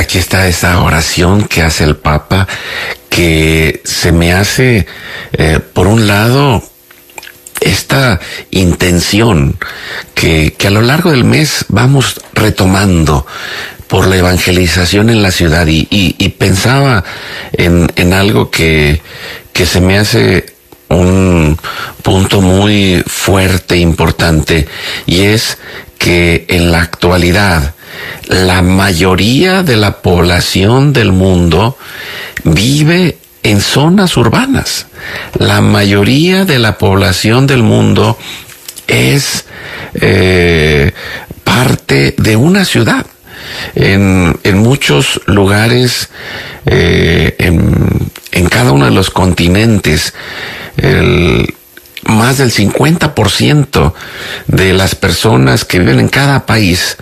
aquí está esa oración que hace el Papa, que se me hace, por un lado, esta intención que a lo largo del mes vamos retomando por la evangelización en la ciudad, y pensaba en algo que se me hace un punto muy fuerte e importante, y es que en la actualidad la mayoría de la población del mundo vive en zonas urbanas. La mayoría de la población del mundo es parte de una ciudad. En muchos lugares, en cada uno de los continentes, más del 50% de las personas que viven en cada país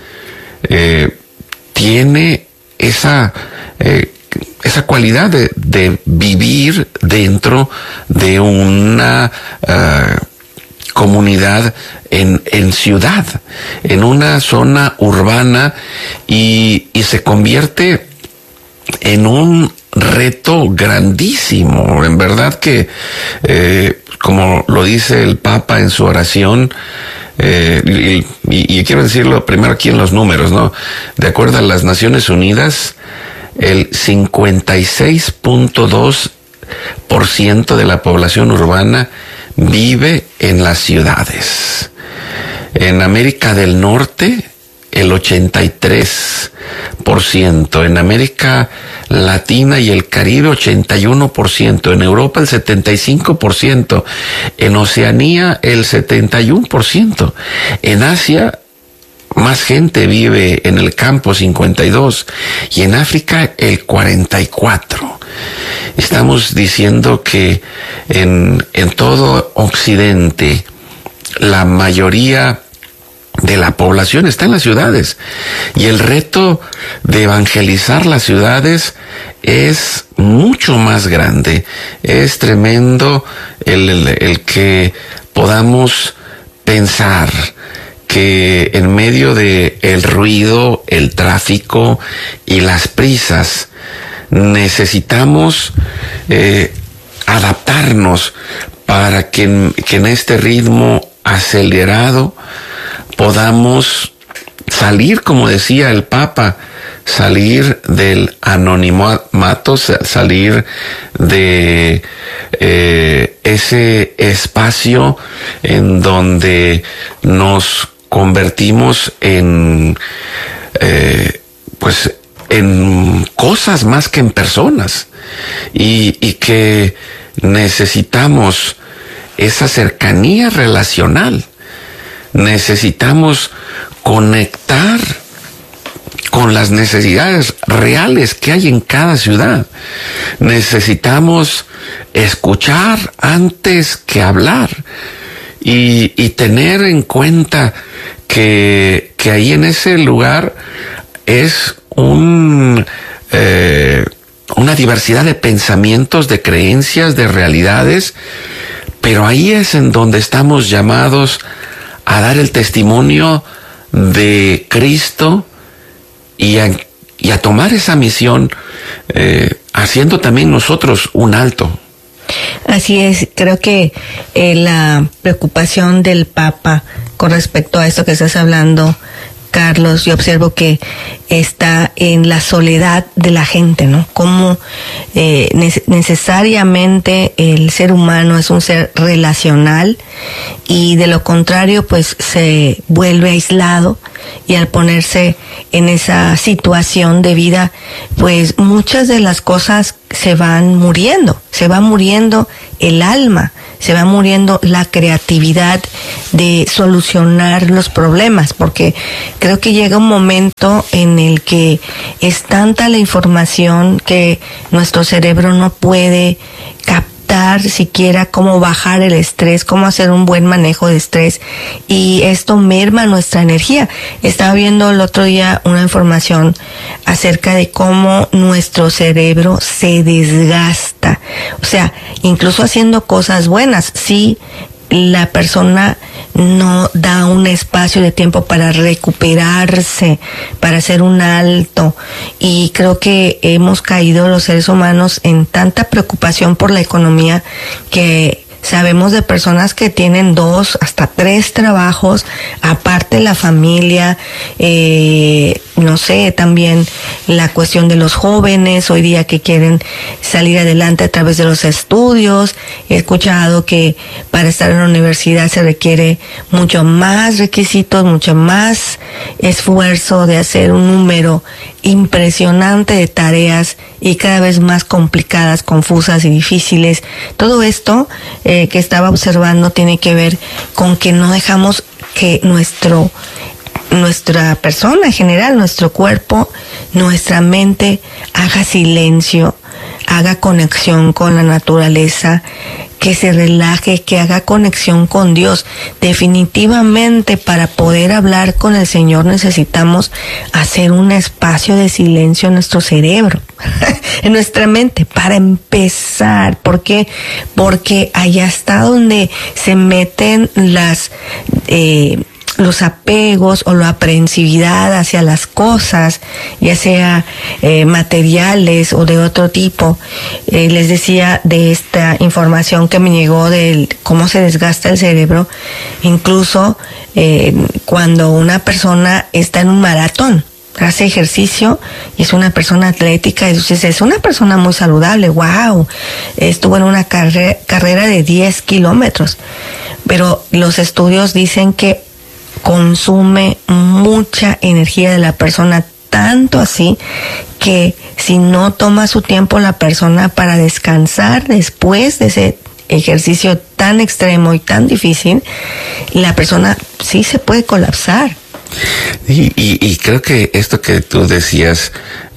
tiene esa cualidad de vivir dentro de una comunidad en ciudad, en una zona urbana, y se convierte en un reto grandísimo. En verdad que, como lo dice el Papa en su oración, y quiero decirlo primero aquí en los números, ¿no? De acuerdo a las Naciones Unidas, el 56.2% de la población urbana vive en las ciudades. En América del Norte, el 83%. En América Latina y el Caribe, 81%. En Europa, el 75%. En Oceanía, el 71%. En Asia, más gente vive en el campo, 52%. Y en África, el 44%. Estamos diciendo que en todo Occidente, la mayoría de la población está en las ciudades, y el reto de evangelizar las ciudades es mucho más grande. Es tremendo el que podamos pensar que en medio de el ruido, el tráfico y las prisas, necesitamos adaptarnos para que en este ritmo acelerado podamos salir, como decía el Papa, salir del anonimato, salir de ese espacio en donde nos convertimos en cosas más que en personas, y que necesitamos esa cercanía relacional. Necesitamos conectar con las necesidades reales que hay en cada ciudad. Necesitamos escuchar antes que hablar, y tener en cuenta que ahí en ese lugar es una diversidad de pensamientos, de creencias, de realidades, pero ahí es en donde estamos llamados a dar el testimonio de Cristo, y a tomar esa misión, haciendo también nosotros un alto. Así es, creo que la preocupación del Papa con respecto a esto que estás hablando, Carlos, yo observo que está en la soledad de la gente, ¿no? Como necesariamente el ser humano es un ser relacional, y de lo contrario pues se vuelve aislado, y al ponerse en esa situación de vida, pues muchas de las cosas se van muriendo el alma, se va muriendo la creatividad de solucionar los problemas, porque creo que llega un momento en el que es tanta la información que nuestro cerebro no puede captar siquiera cómo bajar el estrés, cómo hacer un buen manejo de estrés, y esto merma nuestra energía. Estaba viendo el otro día una información acerca de cómo nuestro cerebro se desgasta, o sea, incluso haciendo cosas buenas, sí la persona no da un espacio de tiempo para recuperarse, para hacer un alto. Y creo que hemos caído los seres humanos en tanta preocupación por la economía que sabemos de personas que tienen 2 hasta 3 trabajos, aparte la familia, no sé, también la cuestión de los jóvenes hoy día que quieren salir adelante a través de los estudios. He escuchado que para estar en la universidad se requiere mucho más requisitos, mucho más esfuerzo de hacer un número impresionante de tareas y cada vez más complicadas, confusas y difíciles. Todo esto que estaba observando tiene que ver con que no dejamos que nuestra persona en general, nuestro cuerpo, nuestra mente haga silencio, haga conexión con la naturaleza, que se relaje, que haga conexión con Dios. Definitivamente para poder hablar con el Señor necesitamos hacer un espacio de silencio en nuestro cerebro, en nuestra mente, para empezar. ¿Por qué? Porque allá está donde se meten los apegos o la aprehensividad hacia las cosas, ya sea materiales o de otro tipo. Les decía de esta información que me llegó de cómo se desgasta el cerebro, incluso cuando una persona está en un maratón, hace ejercicio y es una persona atlética, entonces es una persona muy saludable, wow, estuvo en una carrera de 10 kilómetros, pero los estudios dicen que consume mucha energía de la persona, tanto así que si no toma su tiempo la persona para descansar después de ese ejercicio tan extremo y tan difícil, la persona sí se puede colapsar. Y creo que esto que tú decías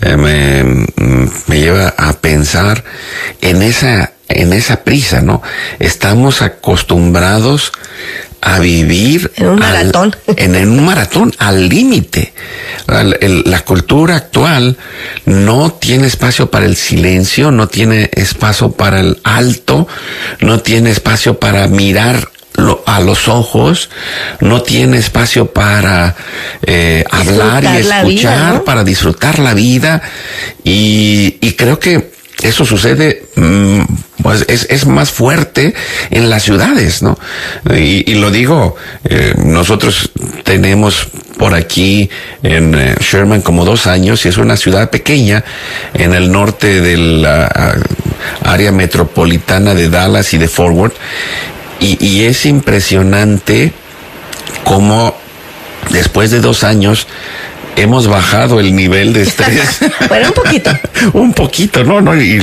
me lleva a pensar en esa prisa, ¿no? Estamos acostumbrados a vivir en un maratón. En un maratón al límite. La cultura actual no tiene espacio para el silencio, no tiene espacio para el alto, no tiene espacio para mirar a los ojos, no tiene espacio para hablar y escuchar, vida, ¿no? Para disfrutar la vida. Y creo que eso sucede, pues es más fuerte en las ciudades, ¿no? Y lo digo, nosotros tenemos por aquí en Sherman como 2 años y es una ciudad pequeña en el norte de la área metropolitana de Dallas y de Fort Worth. Y es impresionante cómo después de 2 años hemos bajado el nivel de estrés. Bueno, un poquito. Un poquito, ¿no? Y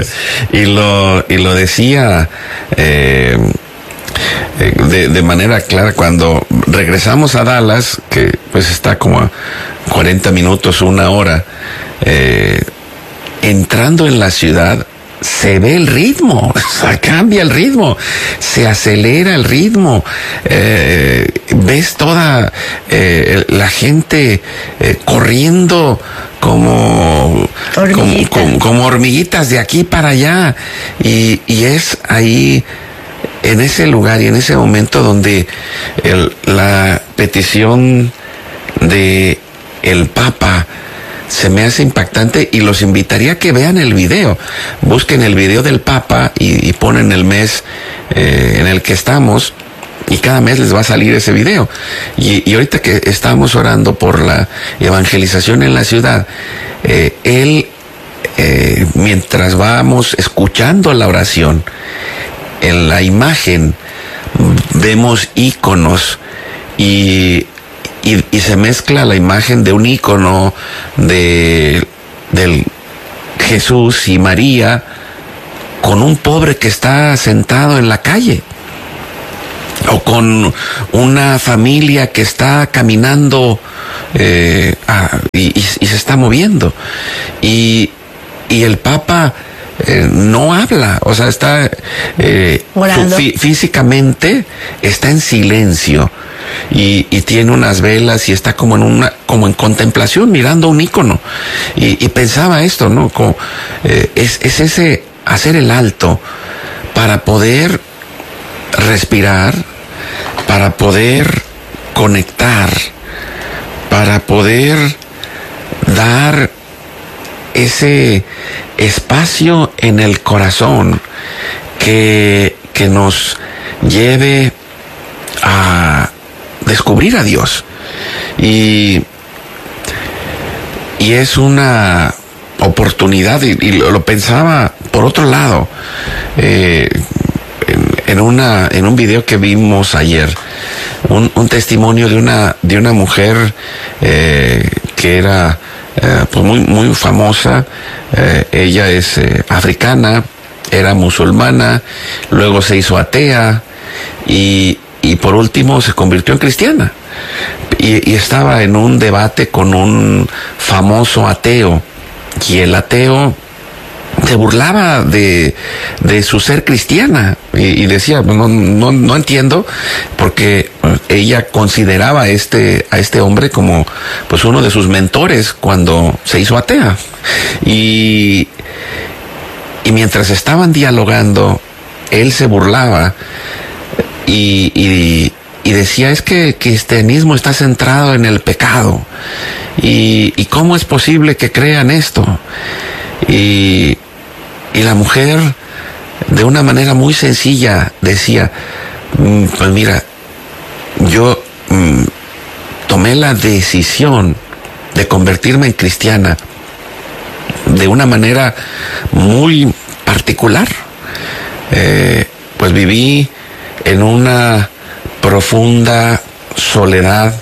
lo decía de manera clara cuando regresamos a Dallas, que pues está como a 40 minutos, 1 hora, entrando en la ciudad, se ve el ritmo, cambia el ritmo, se acelera el ritmo, ves toda la gente corriendo como hormiguitas de aquí para allá, y es ahí en ese lugar y en ese momento donde la petición de el Papa se me hace impactante, y los invitaría a que vean el video. Busquen el video del Papa y ponen el mes en el que estamos, y cada mes les va a salir ese video. Y ahorita que estamos orando por la evangelización en la ciudad, él, mientras vamos escuchando la oración, en la imagen vemos íconos y se mezcla la imagen de un ícono del Jesús y María con un pobre que está sentado en la calle, o con una familia que está caminando y se está moviendo, y el Papa no habla, o sea, está físicamente está en silencio. Y tiene unas velas y está como en contemplación, mirando un ícono, y pensaba esto, ¿no? Como, es ese hacer el alto para poder respirar, para poder conectar, para poder dar ese espacio en el corazón que nos lleve a descubrir a Dios. Y es una oportunidad, y lo pensaba por otro lado, en un video que vimos ayer, un testimonio de una mujer que era pues muy famosa. Ella es africana, era musulmana, luego se hizo atea y por último se convirtió en cristiana. Y estaba en un debate con un famoso ateo, y el ateo se burlaba de su ser cristiana y decía, no entiendo, porque ella consideraba a este hombre como pues uno de sus mentores cuando se hizo atea. Y mientras estaban dialogando, él se burlaba y decía, es que el cristianismo está centrado en el pecado, y cómo es posible que crean esto. Y la mujer, de una manera muy sencilla, decía, pues mira, yo tomé la decisión de convertirme en cristiana de una manera muy particular. Pues viví en una profunda soledad,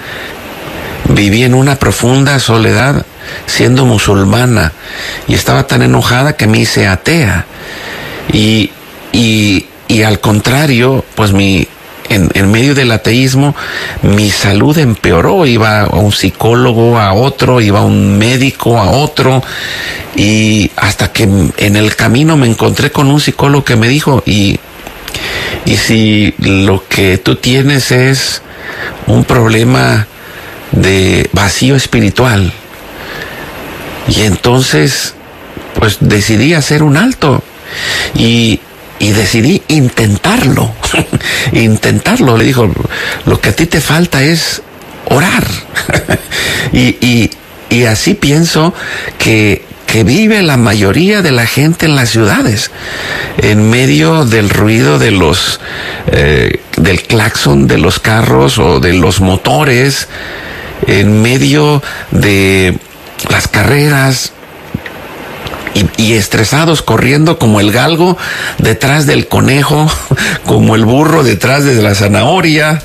siendo musulmana, y estaba tan enojada que me hice atea, y al contrario, pues en medio del ateísmo mi salud empeoró. Iba a un psicólogo, a otro, iba a un médico, a otro, y hasta que en el camino me encontré con un psicólogo que me dijo, y si lo que tú tienes es un problema de vacío espiritual. Y entonces pues decidí hacer un alto y decidí intentarlo. Le dijo, lo que a ti te falta es orar. y así pienso que vive la mayoría de la gente en las ciudades, en medio del ruido de del claxon de los carros o de los motores, en medio de las carreras, y estresados, corriendo como el galgo detrás del conejo, como el burro detrás de la zanahoria,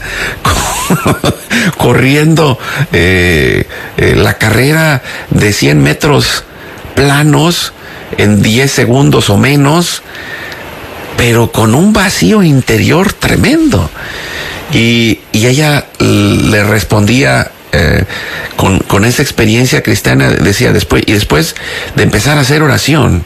corriendo la carrera de 100 metros planos en 10 segundos o menos, pero con un vacío interior tremendo. Y ella le respondía con esa experiencia cristiana, decía, después de empezar a hacer oración,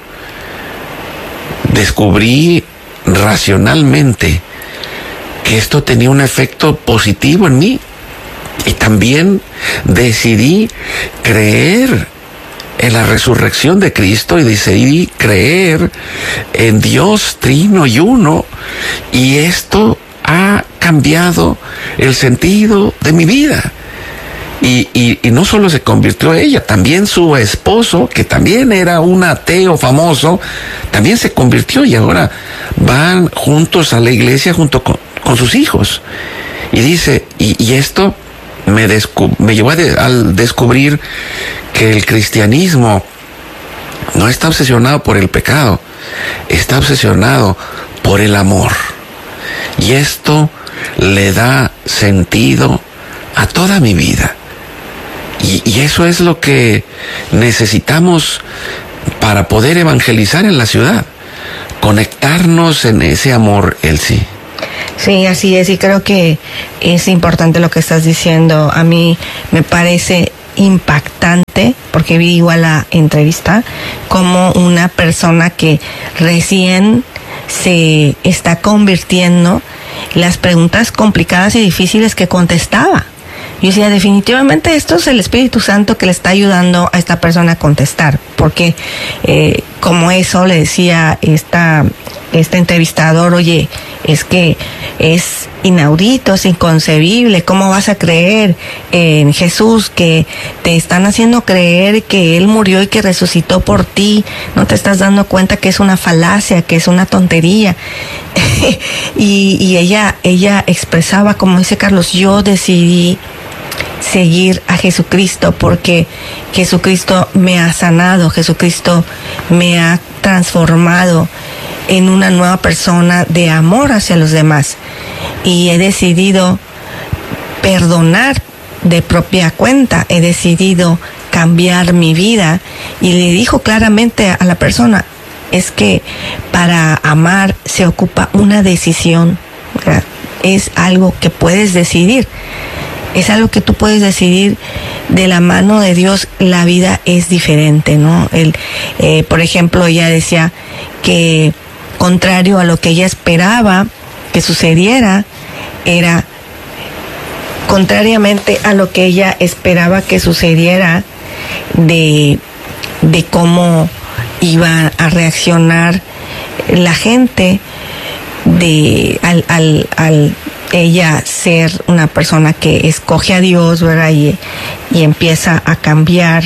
descubrí racionalmente que esto tenía un efecto positivo en mí, y también decidí creer en la resurrección de Cristo, y decidí creer en Dios trino y uno, y esto ha cambiado el sentido de mi vida. Y no solo se convirtió ella, también su esposo, que también era un ateo famoso, también se convirtió, y ahora van juntos a la iglesia junto con sus hijos. Y dice, y esto me llevó al descubrir que el cristianismo no está obsesionado por el pecado, está obsesionado por el amor. Y esto le da sentido a toda mi vida. Y eso es lo que necesitamos para poder evangelizar en la ciudad, conectarnos en ese amor, Elsie. Sí, así es, y creo que es importante lo que estás diciendo. A mí me parece impactante, porque vi igual la entrevista, como una persona que recién se está convirtiendo, las preguntas complicadas y difíciles que contestaba. Yo decía, definitivamente esto es el Espíritu Santo que le está ayudando a esta persona a contestar, porque como eso le decía este entrevistador, oye, es que es inaudito, es inconcebible, ¿cómo vas a creer en Jesús, que te están haciendo creer que Él murió y que resucitó por ti? No te estás dando cuenta que es una falacia, que es una tontería. y ella expresaba, como dice Carlos, yo decidí seguir a Jesucristo porque Jesucristo me ha sanado, Jesucristo me ha transformado en una nueva persona de amor hacia los demás, y he decidido perdonar de propia cuenta, he decidido cambiar mi vida. Y le dijo claramente a la persona, es que para amar se ocupa una decisión, ¿verdad? Es algo que puedes decidir, es algo que tú puedes decidir de la mano de Dios. La vida es diferente, ¿no? Por ejemplo, ella decía que contrario a lo que ella esperaba que sucediera, era contrariamente a lo que ella esperaba que sucediera de cómo iba a reaccionar la gente al ella ser una persona que escoge a Dios, ¿verdad? Y empieza a cambiar.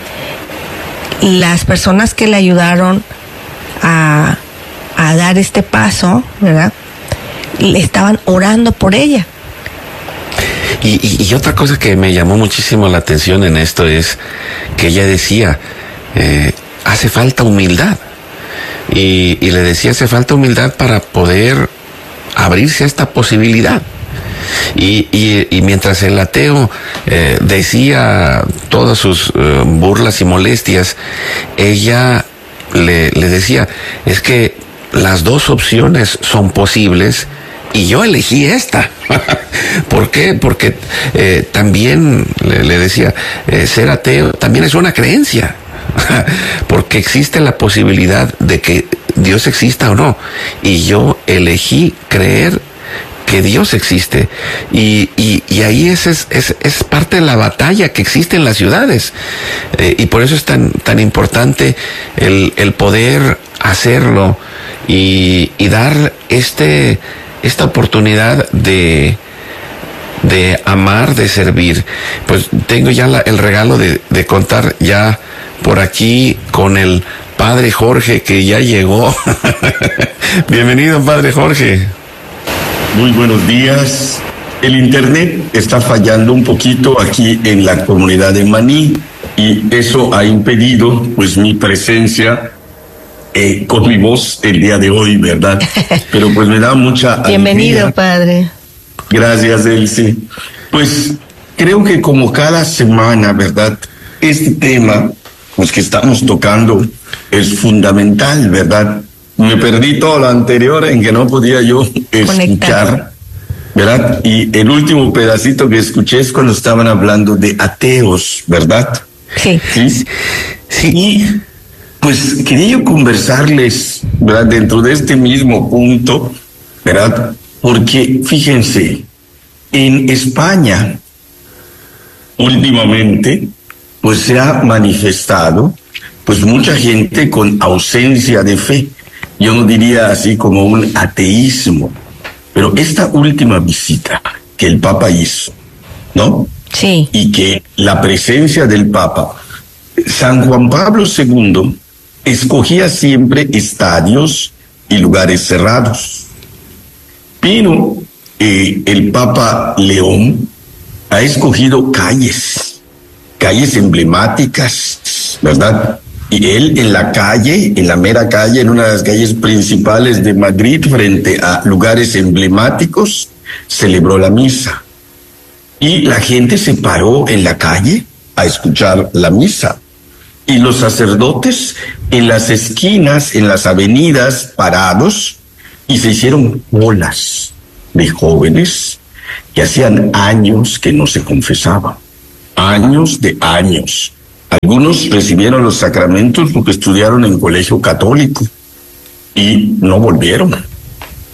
Las personas que le ayudaron a dar este paso, ¿verdad?, le estaban orando por ella. Y otra cosa que me llamó muchísimo la atención en esto es que ella decía, hace falta humildad. Y le decía, hace falta humildad para poder abrirse a esta posibilidad. Y mientras el ateo decía todas sus burlas y molestias, ella le decía, es que las dos opciones son posibles y yo elegí esta. ¿Por qué? Porque también le decía, ser ateo también es una creencia. Porque existe la posibilidad de que Dios exista o no, y yo elegí creer que Dios existe, y ahí es parte de la batalla que existe en las ciudades, y por eso es tan importante el poder hacerlo y dar esta oportunidad de amar, de servir. Pues tengo ya el regalo de contar ya por aquí con el Padre Jorge, que ya llegó. Bienvenido, Padre Jorge. Muy buenos días. El internet está fallando un poquito aquí en la comunidad de Maní, y eso ha impedido pues mi presencia con mi voz el día de hoy, ¿verdad? Pero pues me da mucha Bienvenido, alegría. Padre. Gracias, Elsie. Pues creo que como cada semana, ¿verdad?, este tema pues que estamos tocando es fundamental, ¿verdad? Me perdí todo lo anterior en que no podía yo escuchar, ¿verdad? Y el último pedacito que escuché es cuando estaban hablando de ateos, ¿verdad? Sí. Sí. Y pues quería yo conversarles, ¿verdad?, dentro de este mismo punto, ¿verdad? Porque fíjense, en España últimamente pues se ha manifestado pues mucha gente con ausencia de fe. Yo no diría así como un ateísmo, pero esta última visita que el Papa hizo, ¿no? Sí. Y que la presencia del Papa, San Juan Pablo II escogía siempre estadios y lugares cerrados, pero el Papa León ha escogido calles emblemáticas, ¿verdad? Y él en la calle, en la mera calle, en una de las calles principales de Madrid, frente a lugares emblemáticos, celebró la misa. Y la gente se paró en la calle a escuchar la misa. Y los sacerdotes en las esquinas, en las avenidas, parados, y se hicieron colas de jóvenes que hacían años que no se confesaban. Años de años. Algunos recibieron los sacramentos porque estudiaron en colegio católico y no volvieron.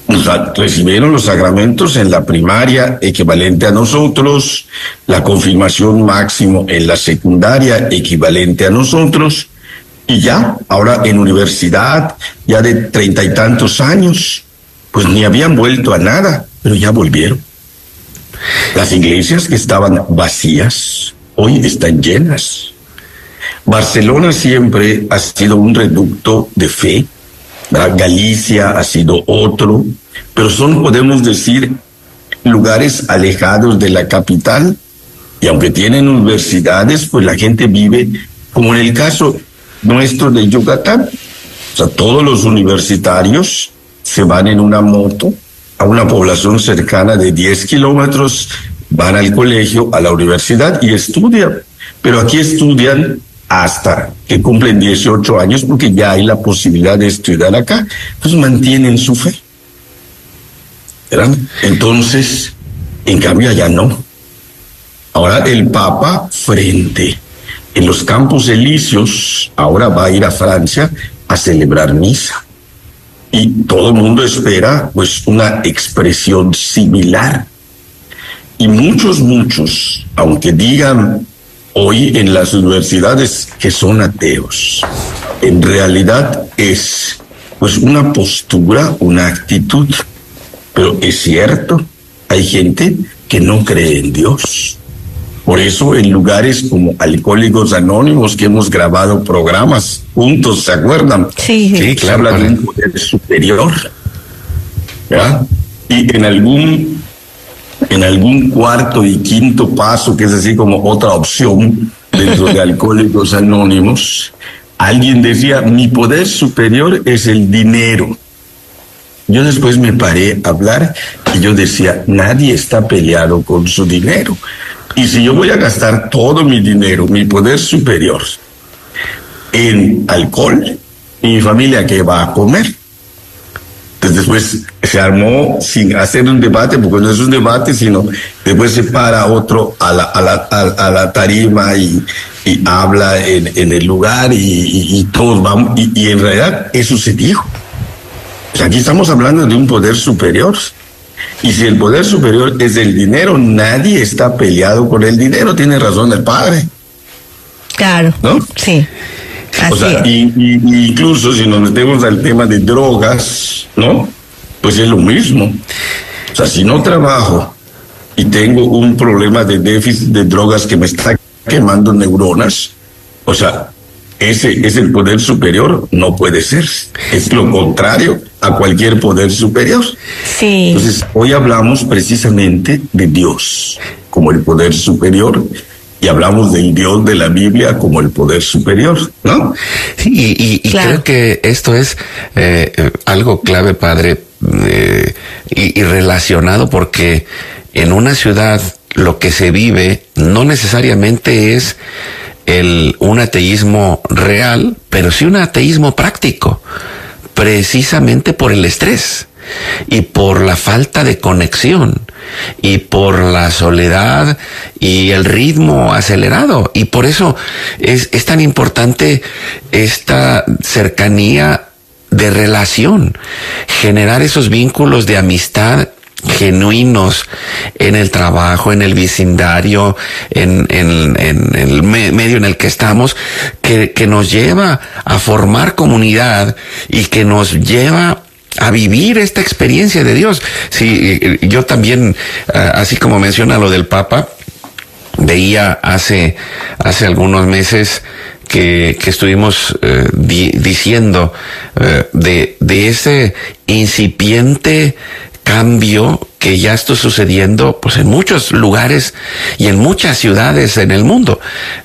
recibieron los sacramentos en la primaria, equivalente a nosotros, la confirmación máximo en la secundaria, equivalente a nosotros, y ya, ahora en universidad, ya de 30 y tantos años, pues ni habían vuelto a nada, pero ya volvieron. Las iglesias que estaban vacías, hoy están llenas. Barcelona siempre ha sido un reducto de fe, ¿verdad? Galicia ha sido otro, pero son, podemos decir, lugares alejados de la capital, y aunque tienen universidades, pues la gente vive, como en el caso nuestro de Yucatán. O sea, todos los universitarios se van en una moto a una población cercana de 10 kilómetros, van al colegio, a la universidad y estudian. Pero aquí estudian hasta que cumplen 18 años porque ya hay la posibilidad de estudiar acá. Entonces mantienen su fe, ¿verdad? Entonces, en cambio allá no. Ahora el Papa frente en los Campos Elíseos, ahora va a ir a Francia a celebrar misa. Y todo el mundo espera pues una expresión similar. Y muchos, aunque digan hoy en las universidades que son ateos, en realidad es pues una postura, una actitud. Pero es cierto, hay gente que no cree en Dios. Por eso en lugares como Alcohólicos Anónimos, que hemos grabado programas juntos, ¿se acuerdan? Sí, que claro, habla de un poder superior, ¿verdad? Y en algún cuarto y quinto paso, que es así como otra opción dentro de Alcohólicos Anónimos, alguien decía, mi poder superior es el dinero. Yo después me paré a hablar y yo decía, nadie está peleado con su dinero. Y si yo voy a gastar todo mi dinero, mi poder superior, en alcohol, ¿y mi familia qué va a comer? Entonces después se armó sin hacer un debate, porque no es un debate, sino después se para otro a la tarima y habla en el lugar y todos vamos, y en realidad eso se dijo. O sea, aquí estamos hablando de un poder superior. Y si el poder superior es el dinero, nadie está peleado con el dinero. Tiene razón el padre. Claro. ¿No? Sí. Así O sea, y incluso si nos metemos al tema de drogas, ¿no? Pues es lo mismo. O sea, si no trabajo y tengo un problema de déficit de drogas que me está quemando neuronas, o sea, ese es el poder superior, no puede ser. Es lo contrario a cualquier poder superior. Sí. Entonces, hoy hablamos precisamente de Dios como el poder superior y hablamos del Dios de la Biblia como el poder superior, ¿no? Sí, y Claro. creo que esto es algo clave, padre, y relacionado, porque en una ciudad lo que se vive no necesariamente es un ateísmo real, pero sí un ateísmo práctico, precisamente por el estrés y por la falta de conexión y por la soledad y el ritmo acelerado. Y por eso es tan importante esta cercanía de relación, generar esos vínculos de amistad genuinos en el trabajo, en el vecindario, en el medio en el que estamos, que nos lleva a formar comunidad y que nos lleva a vivir esta experiencia de Dios. Sí, yo también, así como menciona lo del Papa, veía hace algunos meses que estuvimos diciendo de ese incipiente cambio que ya está sucediendo pues en muchos lugares y en muchas ciudades en el mundo.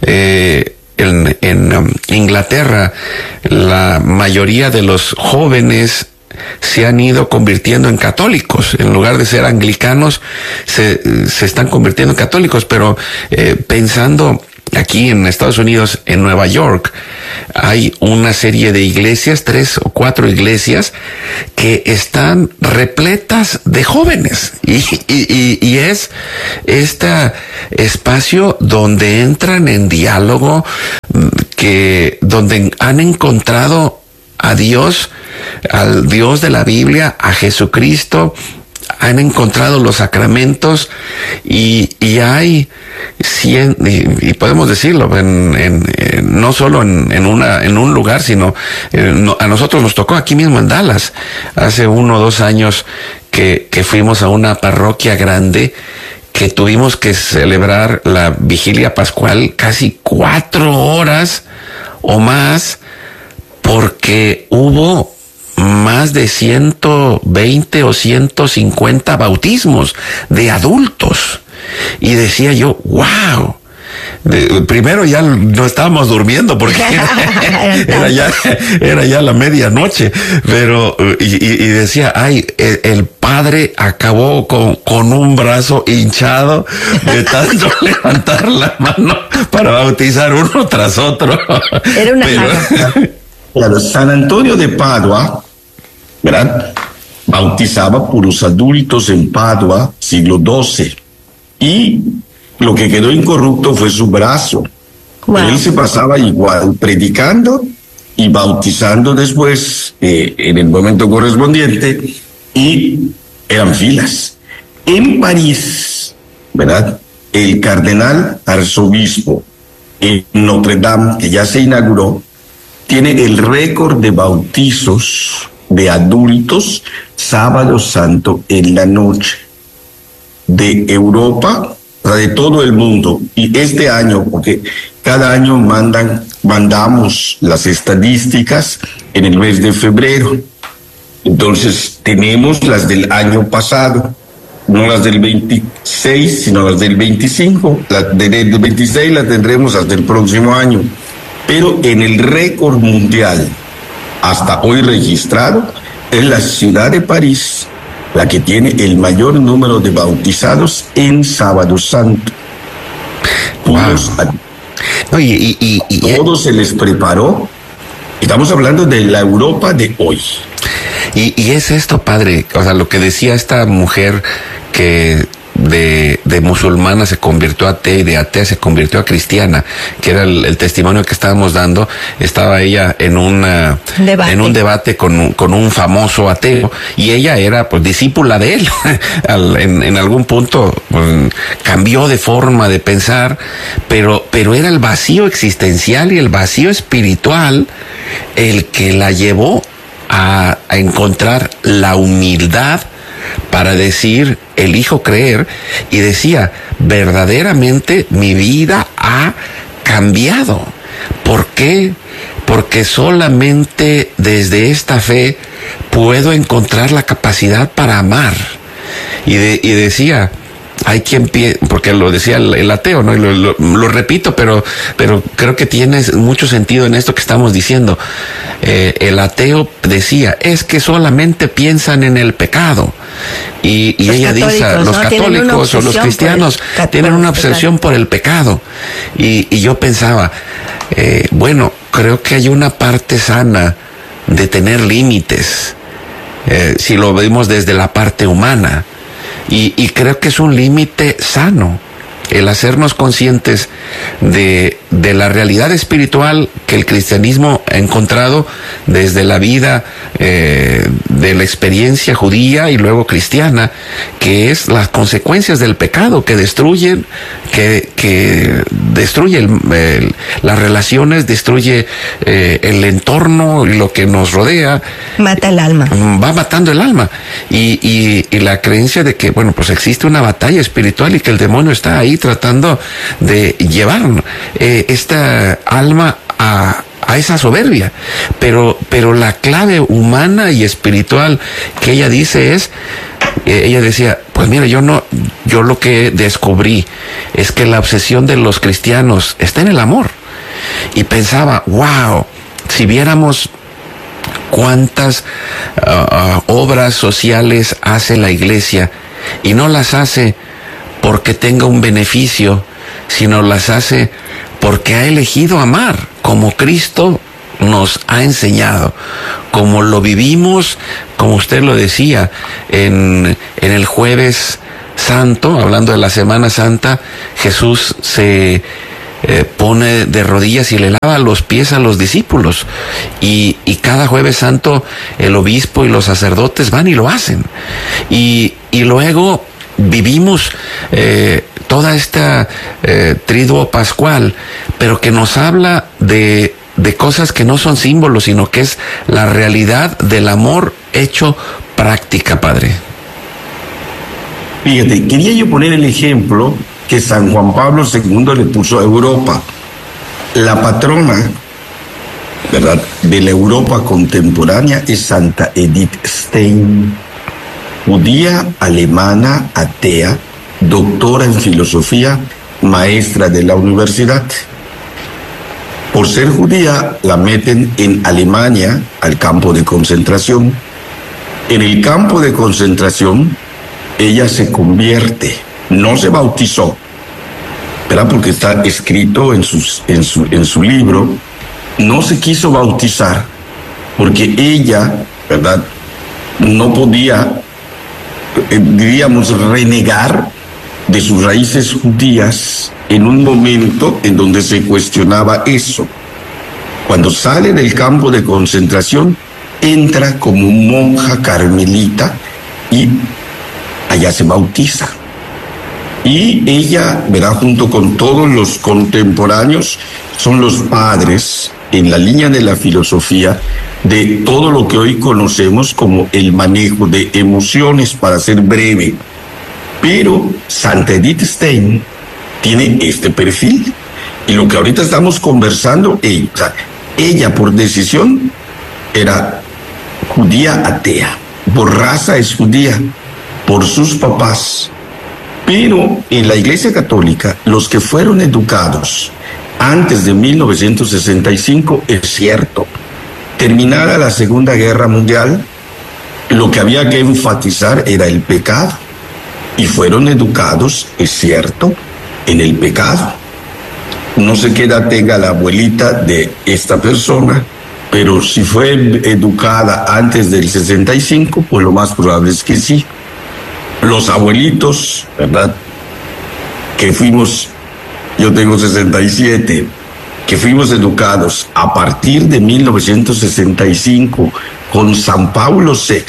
En Inglaterra, la mayoría de los jóvenes se han ido convirtiendo en católicos. En lugar de ser anglicanos, se están convirtiendo en católicos. Pero pensando aquí en Estados Unidos, en Nueva York, hay una serie de iglesias, 3 o 4 iglesias, que están repletas de jóvenes. Y es este espacio donde entran en diálogo, donde han encontrado a Dios, al Dios de la Biblia, a Jesucristo, han encontrado los sacramentos y hay y podemos decirlo no solo en un lugar, sino a nosotros nos tocó aquí mismo en Dallas hace 1 o 2 años que fuimos a una parroquia grande que tuvimos que celebrar la vigilia pascual casi 4 horas o más porque hubo más de 120 o 150 bautismos de adultos. Y decía yo, wow. Primero ya no estábamos durmiendo porque era ya la medianoche, pero y decía, ay, el padre acabó con un brazo hinchado de tanto levantar la mano para bautizar uno tras otro. Era una Claro, San Antonio de Padua, ¿verdad?, bautizaba puros adultos en Padua, siglo XII, y lo que quedó incorrupto fue su brazo. Wow. Él se pasaba igual predicando y bautizando después en el momento correspondiente, y eran filas. En París, ¿verdad?, el cardenal arzobispo en Notre Dame, que ya se inauguró, tiene el récord de bautizos de adultos sábado santo en la noche de Europa, de todo el mundo. Y este año, porque cada año mandamos las estadísticas en el mes de febrero, entonces tenemos las del año pasado, no las del 26, sino las del 25. Las del 26 las tendremos hasta el próximo año. Pero en el récord mundial, hasta hoy registrado, es la ciudad de París la que tiene el mayor número de bautizados en Sábado Santo. Wow. Todo se les preparó. Estamos hablando de la Europa de hoy. Y es esto, padre, o sea, lo que decía esta mujer que de musulmana se convirtió a atea y de atea se convirtió a cristiana, que era el testimonio que estábamos dando. Estaba ella en un debate con un famoso ateo, y ella era pues discípula de él. En algún punto pues, cambió de forma de pensar, pero era el vacío existencial y el vacío espiritual el que la llevó a encontrar la humildad para decir, elijo creer, y decía, verdaderamente mi vida ha cambiado. ¿Por qué? Porque solamente desde esta fe puedo encontrar la capacidad para amar. Y decía, hay quien porque lo decía el ateo, ¿no? Y lo repito, pero creo que tiene mucho sentido en esto que estamos diciendo. El ateo decía, es que solamente piensan en el pecado. Y ella dice, los católicos o los cristianos tienen una obsesión por el pecado. Y yo pensaba, bueno, creo que hay una parte sana de tener límites, si lo vemos desde la parte humana. Y creo que es un límite sano el hacernos conscientes de la realidad espiritual que el cristianismo ha encontrado desde la vida de la experiencia judía y luego cristiana, que es las consecuencias del pecado que destruyen, que destruye las relaciones, destruye el entorno y lo que nos rodea. Mata el alma. Va matando el alma. Y la creencia de que, bueno, pues existe una batalla espiritual y que el demonio está ahí tratando de llevar esta alma a esa soberbia, pero la clave humana y espiritual que ella dice es, ella decía, pues mira, yo lo que descubrí es que la obsesión de los cristianos está en el amor. Y pensaba, wow, si viéramos cuántas obras sociales hace la iglesia, y no las hace porque tenga un beneficio, sino las hace porque ha elegido amar como Cristo nos ha enseñado, como lo vivimos, como usted lo decía, en el Jueves Santo, hablando de la Semana Santa, Jesús se pone de rodillas y le lava los pies a los discípulos. Y cada Jueves Santo el obispo y los sacerdotes van y lo hacen. Y luego vivimos toda esta triduo pascual, pero que nos habla de cosas que no son símbolos, sino que es la realidad del amor hecho práctica, Padre. Fíjate, quería yo poner el ejemplo que San Juan Pablo II le puso a Europa. La patrona, ¿verdad?, de la Europa contemporánea es Santa Edith Stein, judía, alemana, atea, doctora en filosofía, maestra de la universidad. Por ser judía, la meten en Alemania al campo de concentración. En el campo de concentración, ella se convierte, no se bautizó, ¿verdad?, porque está escrito en su libro, no se quiso bautizar porque ella, ¿verdad?, no podía, diríamos, renegar de sus raíces judías en un momento en donde se cuestionaba eso. Cuando sale del campo de concentración, entra como monja carmelita y allá se bautiza. Y ella, ¿verdad?, junto con todos los contemporáneos, son los padres en la línea de la filosofía de todo lo que hoy conocemos como el manejo de emociones, para ser breve. Pero Santa Edith Stein tiene este perfil. Y lo que ahorita estamos conversando, ella por decisión era judía atea, por raza es judía, por sus papás. Pero en la Iglesia Católica, los que fueron educados antes de 1965, es cierto, terminada la Segunda Guerra Mundial, lo que había que enfatizar era el pecado. Y fueron educados, es cierto, en el pecado. No sé qué edad tenga la abuelita de esta persona, pero si fue educada antes del 65, pues lo más probable es que sí. Los abuelitos, ¿verdad?, que fuimos, yo tengo 67, que fuimos educados a partir de 1965 con San Pablo VI,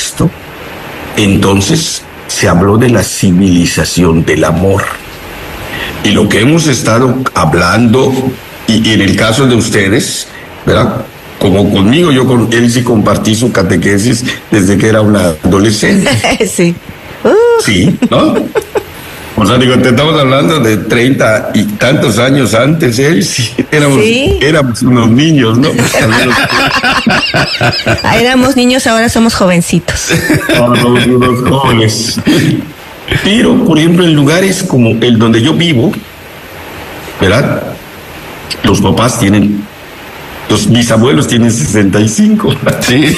entonces se habló de la civilización del amor. Y lo que hemos estado hablando, y en el caso de ustedes, ¿verdad?, como conmigo, yo con él sí compartí su catequesis desde que era una adolescente. Sí. Sí, ¿no? O sea, digo, te estamos hablando de 30 y tantos años antes, él sí, éramos unos niños, ¿no? Éramos niños, ahora somos jovencitos. Ahora somos unos jóvenes. Pero, por ejemplo, en lugares como el donde yo vivo, ¿verdad?, los papás tienen, los bisabuelos tienen 65. Sí.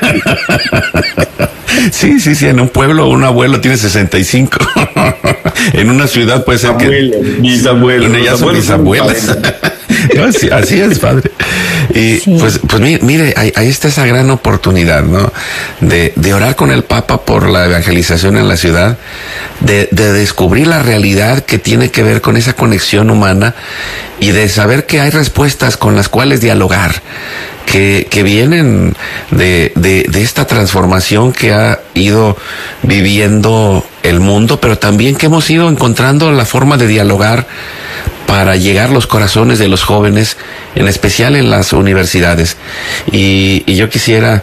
Sí, en un pueblo un abuelo tiene 65. En una ciudad puede ser abuelo, bisabuelo. Ya son bisabuelas. No, sí, así es, padre. Y sí, pues mire, ahí está esa gran oportunidad, ¿no?, de orar con el Papa por la evangelización en la ciudad, de descubrir la realidad que tiene que ver con esa conexión humana y de saber que hay respuestas con las cuales dialogar, que vienen de esta transformación que ha ido viviendo el mundo, pero también que hemos ido encontrando la forma de dialogar para llegar a los corazones de los jóvenes, en especial en las universidades. Y yo quisiera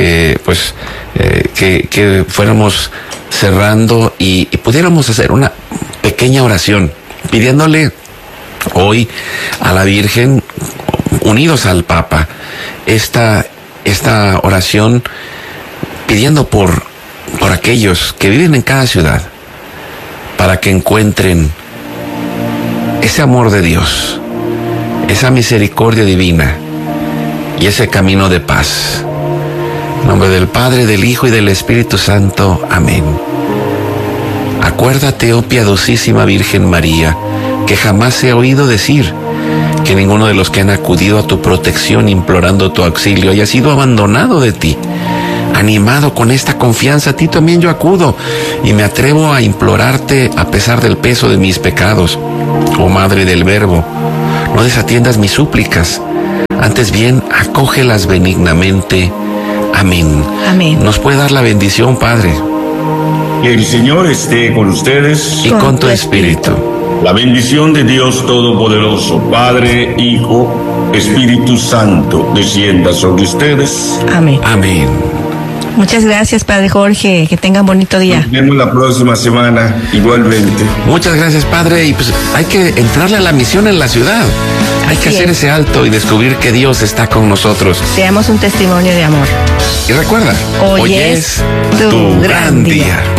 que fuéramos cerrando y pudiéramos hacer una pequeña oración, pidiéndole hoy a la Virgen, unidos al Papa, esta oración, pidiendo por aquellos que viven en cada ciudad, para que encuentren ese amor de Dios, esa misericordia divina y ese camino de paz. En nombre del Padre, del Hijo y del Espíritu Santo. Amén. Acuérdate, oh piadosísima Virgen María, que jamás se ha oído decir que ninguno de los que han acudido a tu protección implorando tu auxilio haya sido abandonado de ti. Animado con esta confianza, a ti también yo acudo y me atrevo a implorarte a pesar del peso de mis pecados. Oh Madre del Verbo, no desatiendas mis súplicas, antes bien, acógelas benignamente. Amén. Amén. ¿Nos puede dar la bendición, Padre? Que el Señor esté con ustedes. Y con tu espíritu. La bendición de Dios Todopoderoso, Padre, Hijo, Espíritu Santo, descienda sobre ustedes. Amén. Amén. Muchas gracias, Padre Jorge. Que tengan bonito día. Nos vemos la próxima semana, igualmente. Muchas gracias, Padre. Y pues hay que entrarle a la misión en la ciudad. Hay que Así hacer es. ese alto y descubrir que Dios está con nosotros. Seamos un testimonio de amor. Y recuerda, Hoy es tu gran día.